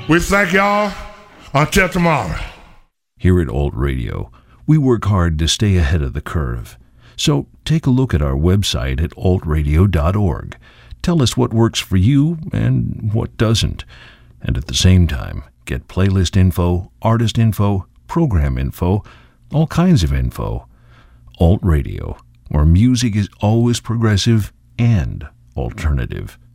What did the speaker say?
We thank y'all. Until tomorrow. Here at Alt Radio, we work hard to stay ahead of the curve. So take a look at our website at altradio.org. Tell us what works for you and what doesn't. And at the same time, get playlist info, artist info, program info, all kinds of info. Alt Radio, where music is always progressive and alternative.